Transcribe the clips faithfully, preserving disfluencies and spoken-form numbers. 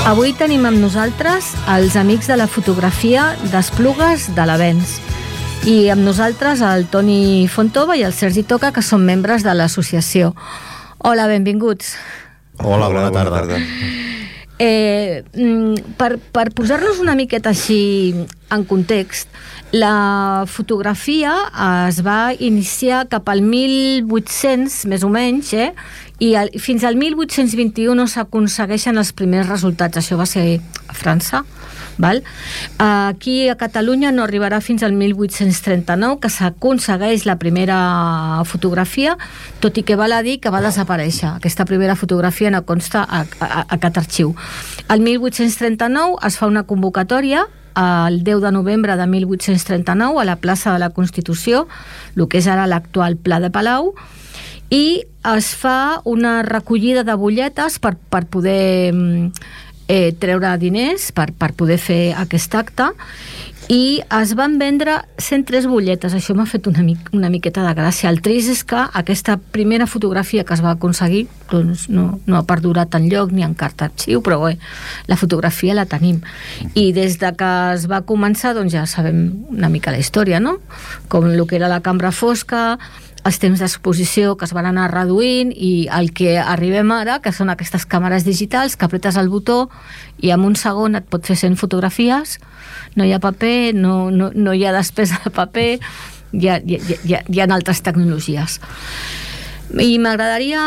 Avui tenim amb nosaltres els amics de la fotografia d'Esplugues de l'Avenç. I amb nosaltres el Toni Fontova i el Sergi Toca, que són membres de l'associació. Hola, benvinguts. Hola, bona tarda. Bona tarda. Eh, per, per posar-nos una miqueta així en context, la fotografia es va iniciar cap al mil vuit-cents, més o menys, eh? I el, fins al mil vuit-cents vint-i-u no s'aconsegueixen els primers resultats. Això va ser a França. Val? Aquí a Catalunya no arribarà fins al mil vuit-cents trenta-nou, que s'aconsegueix la primera fotografia, tot i que val a dir que va desaparèixer. Aquesta primera fotografia no consta a, a, a aquest arxiu. El mil vuit-cents trenta-nou es fa una convocatòria el deu de novembre de mil vuit-cents trenta-nou a la plaça de la Constitució, el que és ara l'actual Pla de Palau, i es fa una recollida de butlletes per, per poder eh, treure diners, per, per poder fer aquest acte, i es van vendre cent tres butlletes. Això m'ha fet una, mic, una miqueta de gràcia. El trist és que aquesta primera fotografia que es va aconseguir doncs no, no ha perdurat enlloc ni en carta arxiu, però bé, la fotografia la tenim. I des de que es va començar, doncs ja sabem una mica la història, no? Com el que era la cambra fosca, els temps d'exposició que es van anar reduint i el que arribem ara, que són aquestes càmeres digitals que apretes el botó i en un segon et pot fer cent fotografies, no hi ha paper, no, no, no hi ha despesa de paper, hi ha, hi, ha, hi, ha, hi ha altres tecnologies. I m'agradaria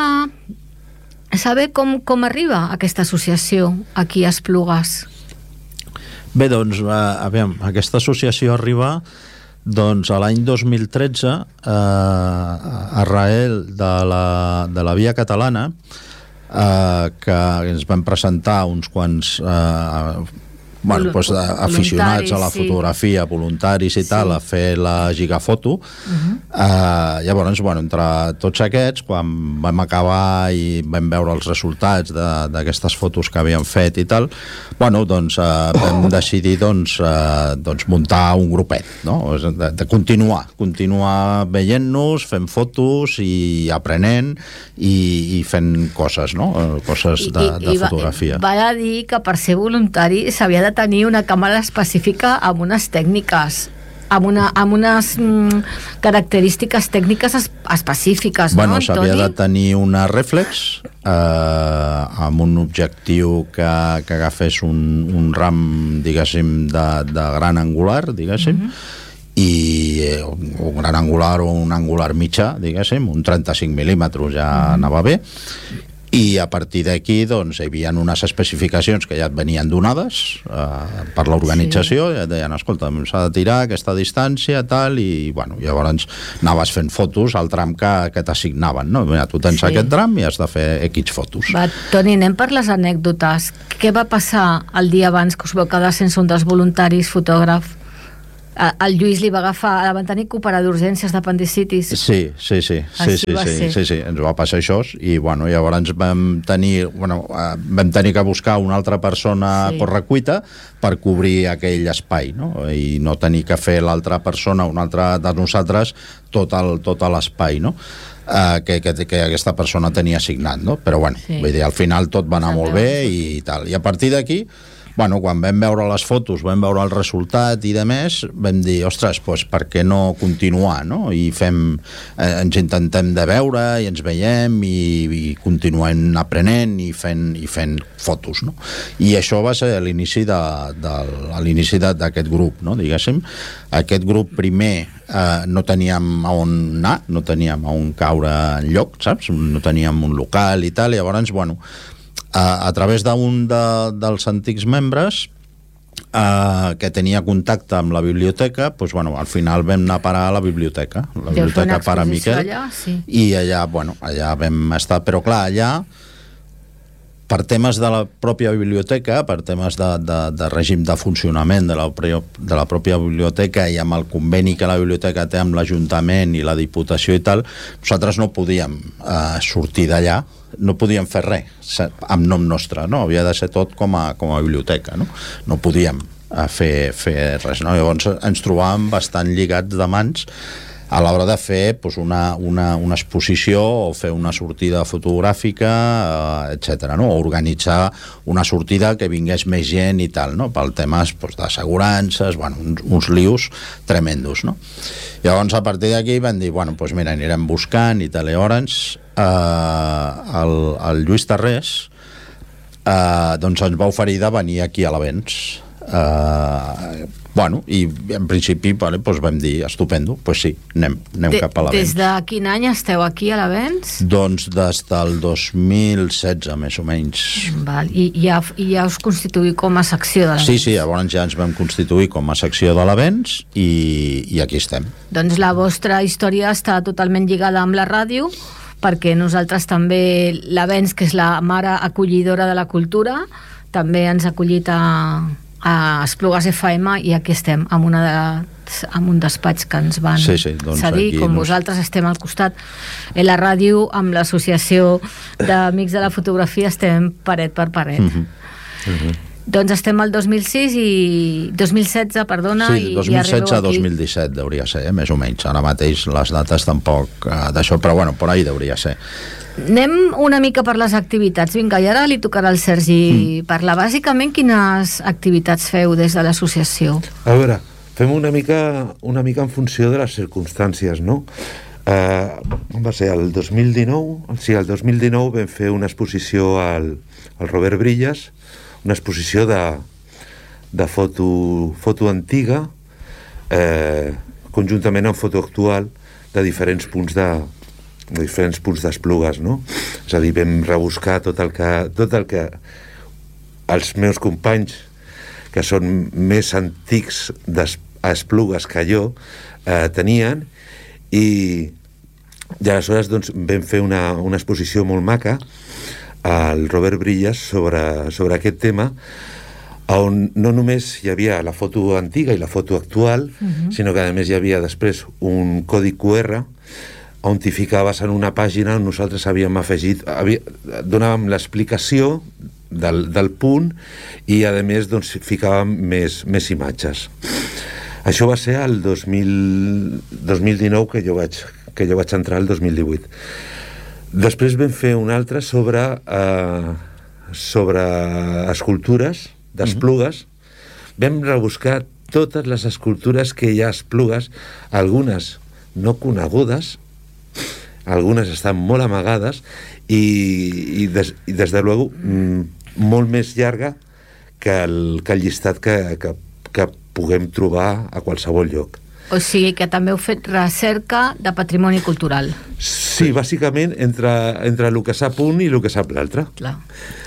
saber com, com arriba aquesta associació aquí a Esplugues. Bé, doncs, a, a veure, aquesta associació arriba doncs a l'any dos mil tretze, eh, arrel de la, de la Via Catalana, eh, que ens van presentar uns quants eh, bueno, doncs, aficionats a la fotografia, sí. voluntaris i sí. tal, a fer la gigafoto. Uh-huh. eh, llavors, bueno, entre tots aquests, quan vam acabar i vam veure els resultats d'aquestes fotos que havíem fet i tal, bueno, doncs eh, vam decidir doncs, eh, doncs muntar un grupet, no? de, de continuar, continuar veient-nos, fent fotos i aprenent i, i fent coses, no? Coses de, I, de fotografia. Va, va a dir que per ser voluntari s'havia de tenir una càmera específica amb unes tècniques, amb, una, amb unes mm, característiques tècniques es, específiques, bueno, no, s'havia de tenir una reflex eh, amb un objectiu que, que agafés un, un ram, diguéssim, de, de gran angular, diguéssim, uh-huh. i eh, un gran angular o un angular mitjà, diguéssim, un trenta-cinc mil·límetres ja uh-huh. anava bé. I a partir d'aquí doncs, hi havia unes especificacions que ja et venien donades eh, per l'organització, sí. ja et deien, escolta, s'ha de tirar aquesta distància tal, i bueno, llavors anaves fent fotos al tram que, que t'assignaven, no? Mira, tu tens sí. aquest tram i has de fer X fotos. Va, Toni, anem per les anècdotes. Què va passar el dia abans que us vau quedar sense un dels voluntaris fotògraf? El Lluís li va agafar, van tenir que operar d'urgències d'apendicitis. Sí, sí, sí, sí, sí, sí, sí, sí, ens va passar això, i bueno, llavors vam tenir, bueno, vam tenir que buscar una altra persona sí. correcuita per cobrir aquell espai, no? I no tenir que fer l'altra persona, una altra de nosaltres, tot el, tot l'espai, no? Uh, que, que, que aquesta persona tenia assignat, no? Però bueno, sí. vull dir, al final tot va anar molt bé i tal. I a partir d'aquí, bueno, quan vam veure les fotos, vam veure el resultat i de més, vam dir, ostres, doncs per què no continuar, no? I fem, eh, ens intentem de veure i ens veiem i, i continuem aprenent i fent, i fent fotos, no? I això va ser l'inici de, de, a l'inici d'aquest grup, no? Diguéssim, aquest grup primer eh, no teníem on anar, no teníem on caure enlloc, saps? No teníem un local i tal, i llavors, bueno, A, a través d'un de, dels antics membres eh, que tenia contacte amb la biblioteca, doncs, bueno, al final vam anar a parar a la biblioteca, la biblioteca Pare Miquel, allà, sí. i allà, bueno, allà vam estar, però clar, allà per temes de la pròpia biblioteca, per temes de, de, de règim de funcionament de la, de la pròpia biblioteca i amb el conveni que la biblioteca té amb l'Ajuntament i la Diputació i tal, nosaltres no podíem eh, sortir d'allà, no podíem fer res amb nom nostre, no? Havia de ser tot com a, com a biblioteca, no? No podíem eh, fer, fer res, no? Llavors ens trobàvem bastant lligats de mans a l'hora de fer pues, una, una, una exposició o fer una sortida fotogràfica, eh, etcètera, no? O organitzar una sortida que vingués més gent i tal, no? Pel temes pues, d'assegurances, bueno, uns, uns lius tremendos, no? Llavors, a partir d'aquí van dir, bueno, pues mira, anirem buscant i tal, llavors eh, el, el Lluís Tarrés eh, doncs ens va oferir de venir aquí a l'Avenç. Uh, bueno, i en principi vale, doncs vam dir, estupendo, doncs sí, anem, anem de, cap a l'Avenç. Des de quin any esteu aquí a l'Avenç? Doncs des del dos mil setze, més o menys. Val. I, ja, I ja us constituïu com a secció de l'Avenç? Sí, sí, llavors ja ens vam constituir com a secció de l'Avenç i, i aquí estem. Doncs la vostra història està totalment lligada amb la ràdio, perquè nosaltres també, l'Avenç, que és la mare acollidora de la cultura, també ens ha acollit a a Esplugues F M i aquí estem amb, una de, amb un despatx que ens van sí, sí, doncs cedir, com nos... vosaltres estem al costat en la ràdio amb l'associació d'Amics de la Fotografia, estem paret per paret. Uh-huh. Uh-huh. Doncs estem al dos mil sis i dos mil setze, perdona, sí, dos mil setze a dos mil disset hauria de ser, eh? Més o menys. Ara mateix les dates tampoc eh, d'això, però bueno, per ahí hauria ser. Anem una mica per les activitats. Vinga, i ara li tocarà al Sergi mm. parlar. Bàsicament, quines activitats feu des de l'associació? A veure, fem una mica, una mica en funció de les circumstàncies, no? Uh, va ser el dos mil dinou, sí, el dos mil dinou vam fer una exposició al, al Robert Brillas, una exposició de, de foto, foto antiga, eh, conjuntament amb foto actual, de diferents punts de, de diferents punts d'Esplugues, no? És a dir, vam rebuscar tot el que, tot el que els meus companys, que són més antics d'Esplugues que jo, eh, tenien, i, i aleshores doncs, vam fer una, una exposició molt maca al Robert Brillas sobre, sobre aquest tema, on no només hi havia la foto antiga i la foto actual, uh-huh. sinó que a més hi havia després un codi Q R on t'hi ficaves en una pàgina on nosaltres havíem afegit, havia, donàvem l'explicació del, del punt i a més doncs, ficàvem més, més imatges. Això va ser el dos mil dinou que jo vaig, que jo vaig entrar el dos mil divuit. Després vam fer un altre sobre, eh, sobre escultures d'Esplugues. Mm-hmm. Vam rebuscar totes les escultures que hi ha a Esplugues, algunes no conegudes, algunes estan molt amagades i, i, des, i des de luego molt més llarga que el, que el llistat que, que, que puguem trobar a qualsevol lloc. O sigui que també heu fet recerca de patrimoni cultural. Sí, bàsicament entre, entre el que sap un i el que sap l'altre. Clar.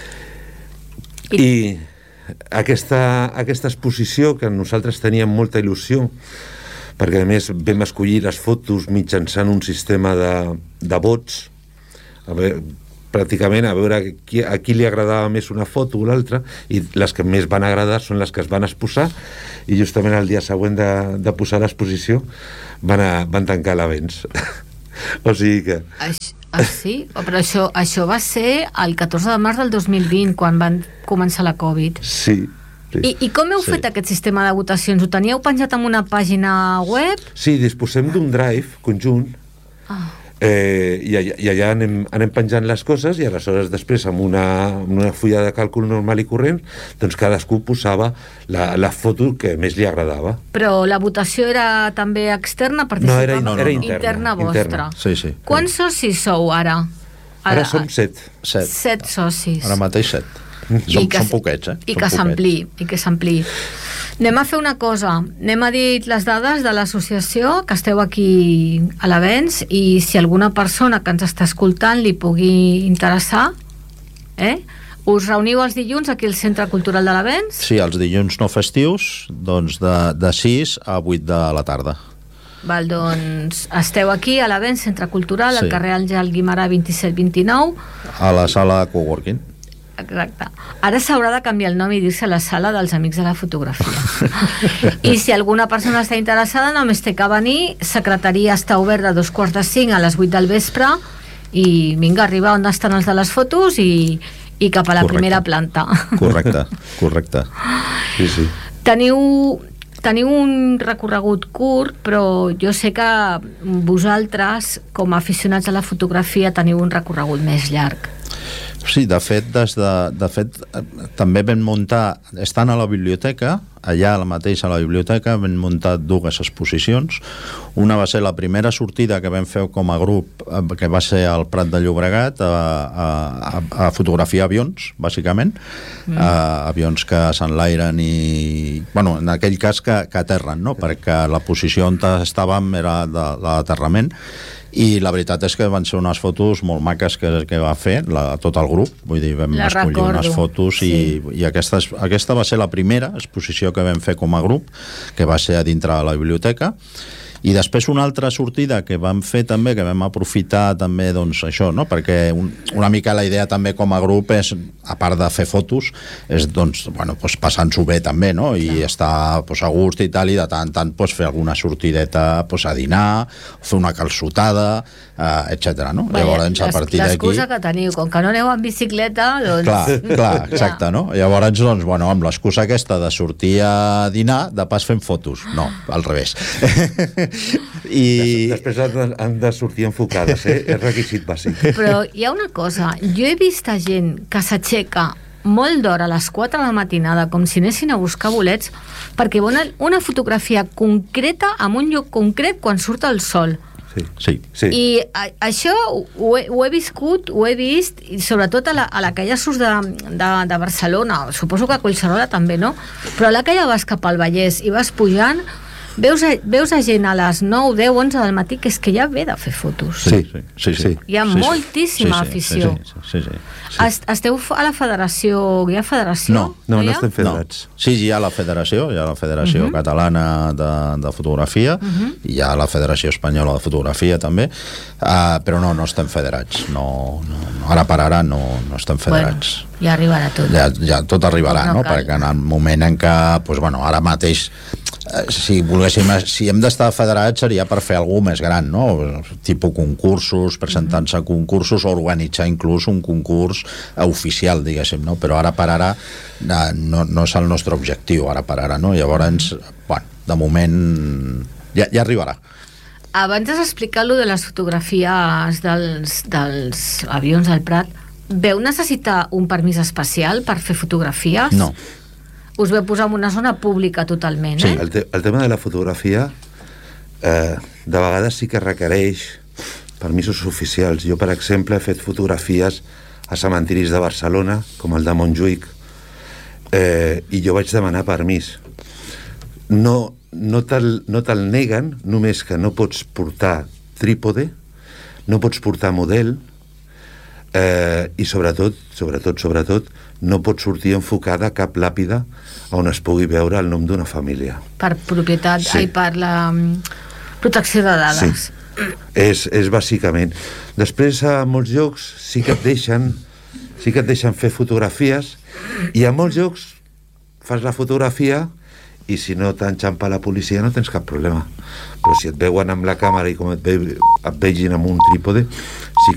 I, I aquesta, aquesta exposició, que nosaltres teníem molta il·lusió, perquè a més vam escollir les fotos mitjançant un sistema de, de vots, a veure, pràcticament a veure qui, a qui li agradava més una foto o l'altra, i les que més van agradar són les que es van exposar, i justament el dia següent de, de posar l'exposició van, a, van tancar l'Avenç. O sigui que... Això, ah, sí? Però això, això va ser el catorze de març del dos mil vint, quan van començar la Covid. Sí. Sí. I, I com heu sí. fet aquest sistema de votacions? Ho teníeu penjat en una pàgina web? Sí, disposem d'un drive conjunt, ah. eh, i, allà, i allà anem, anem penjant les coses, i aleshores després amb una, amb una fulla de càlcul normal i corrent, doncs cadascú posava la, la foto que més li agradava. Però la votació era també externa? No, era, no, no, era interna, interna vostra. Interna. Sí, sí. Quants socis sou ara? Ara, ara som set. Set. Set socis. Ara mateix set. Som, som poquets, eh? I que s'ampli, i que s'ampli. Anem a fer una cosa. Anem a dir les dades de l'associació, que esteu aquí a l'Avenç, i si alguna persona que ens està escoltant li pugui interessar, eh? Us reuniu els dilluns aquí al Centre Cultural de l'Avenç? Sí, els dilluns no festius, doncs de, de sis a vuit de la tarda. Val, doncs esteu aquí a l'Avenç, Centre Cultural, sí. al carrer Àngel Guimerà vint-i-set vint-i-nou. A la sala Coworking. Exacte. Ara s'haurà de canviar el nom i dir-se la sala dels Amics de la Fotografia. I si alguna persona està interessada, només té que venir. Secretaria està oberta a dos quarts de cinc a les vuit del vespre, i vinga, arriba on estan els de les fotos i, i cap a la correcte. Primera planta. Correcte, correcte. Sí, sí. Teniu teniu un recorregut curt, però jo sé que vosaltres, com a aficionats a la fotografia, teniu un recorregut més llarg. Sí, de fet, des de, de fet també vam muntar, estant a la biblioteca, allà la mateixa a la biblioteca, vam muntar dues exposicions. Una va ser la primera sortida que vam fer com a grup, que va ser al Prat de Llobregat, a, a, a fotografiar avions, bàsicament, mm. a, avions que s'enlairen i... Bueno, en aquell cas que, que aterren, no? Perquè la posició on estàvem era de, de l'aterrament, i la veritat és que van ser unes fotos molt maques que, que va fer la, tot el grup, vull dir, vam la escollir recordo. Unes fotos sí. i, i aquesta, aquesta va ser la primera exposició que vam fer com a grup, que va ser a dintre de la biblioteca. I després una altra sortida que vam fer també, que vam aprofitar també, doncs això, no? Perquè un, una mica la idea també com a grup és, a part de fer fotos, és doncs, bueno, doncs passant-s'ho bé també, no? I sí. estar doncs, a gust i tal, i de tant en tant doncs, fer alguna sortideta doncs, a dinar, fer una calçotada, eh, etcètera, no? Bé, Llavors, a partir d'aquí... L'excusa que teniu, com que no aneu en bicicleta, doncs... Clar, clar, exacte, no? Llavors, doncs, bueno, amb l'excusa aquesta de sortir a dinar, de pas fent fotos. No, al revés. I... Després han de, han de sortir enfocades, eh? És requisit bàsic. Però hi ha una cosa, jo he vist gent que s'aixeca molt d'hora a les quatre de la matinada, com si anessin a buscar bolets, perquè volen una fotografia concreta en un lloc concret quan surt el sol. Sí, sí, sí. I a, això ho he, ho he viscut, ho he vist, i sobretot a la, a la que ja surts de, de, de Barcelona, suposo que a Collserola també, no? Però a la que ja vas cap al Vallès i vas pujant, Veus a, veus a gent a les nou, deu, onze del matí que és que ja ve de fer fotos. Sí, sí, sí. sí. Hi ha sí, moltíssima sí, sí, afició. Sí, sí, sí, sí, sí. Est, esteu a la federació? Hi ha federació? No, no, no, no estem federats. No. Sí, hi ha la federació, hi ha la Federació uh -huh. Catalana de, de Fotografia, uh -huh. hi ha la Federació Espanyola de Fotografia també, uh, però no, no estem federats. No, no, ara per ara no, no estem federats. Bueno, ja arribarà tot. Ja, ja tot arribarà, no? no? Perquè en el moment en què, pues, bueno, ara mateix si volguéssim, si hem d'estar federats seria per fer alguna més gran, no? Tipus concursos, presentant-se a concursos o organitzar inclús un concurs oficial, diguéssim, no? Però ara per ara no, no és el nostre objectiu, ara per ara, no? Llavors, bueno, de moment ja, ja arribarà. Abans has explicat lo de les fotografies dels, dels avions al Prat. Veu necessitar un permís especial per fer fotografies? No. Us veu posar en una zona pública totalment, sí, eh? El, te el tema de la fotografia eh, de vegades sí que requereix permisos oficials. Jo, per exemple, he fet fotografies a cementiris de Barcelona, com el de Montjuïc, eh, i jo vaig demanar permís. No, no te'l no te neguen, només que no pots portar trípode, no pots portar model, eh, i sobretot, sobretot, sobretot, no pot sortir enfocada cap làpida on es pugui veure el nom d'una família. Per propietat, sí. Ai, per la um, protecció de dades. Sí. És, és bàsicament. Després, a molts llocs sí que et deixen sí que et deixen fer fotografies, i a molts llocs fas la fotografia i si no t'enxampa la policia no tens cap problema. Però si et veuen amb la càmera i com et, ve, et vegin amb un trípode,